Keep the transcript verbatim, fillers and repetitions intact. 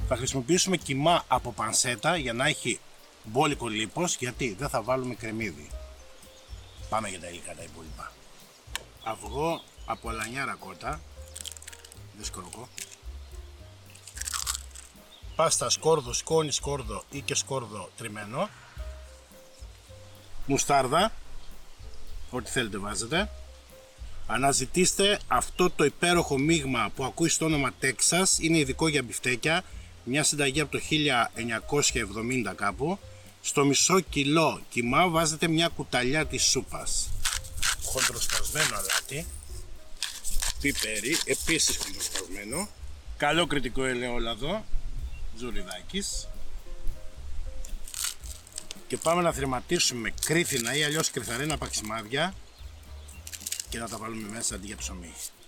Θα χρησιμοποιήσουμε κιμά από πανσέτα για να έχει μπόλικο λίπος, γιατί δεν θα βάλουμε κρεμμύδι. Πάμε για τα υλικά τα υπόλοιπα. Αυγό από λανιάρα κότα, δεν σκοροκό. Πάστα σκόρδο, σκόνη σκόρδο ή και σκόρδο τριμμένο. Μουστάρδα, ό,τι θέλετε βάζετε. Αναζητήστε αυτό το υπέροχο μείγμα που ακούει στο όνομα Texas, είναι ειδικό για μπιφτέκια, μια συνταγή από το χίλια εννιακόσια εβδομήντα κάπου. Στο μισό κιλό κιμά βάζετε μια κουταλιά της σούπας. Χοντροστασμένο αλάτι, πιπέρι, επίσης χοντροστασμένο, καλό κριτικό ελαιόλαδο, ζουριδάκης, και πάμε να θρηματίσουμε κρίθινα ή αλλιώς κρυθαρένα παξιμάδια και να τα βάλουμε μέσα αντί για ψωμί.